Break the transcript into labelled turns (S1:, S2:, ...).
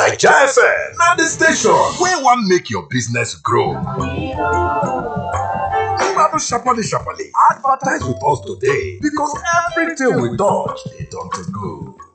S1: Naija FM na the station wey wan make your business grow. Sharparly advertise with us today because everything we touch dey turn to good.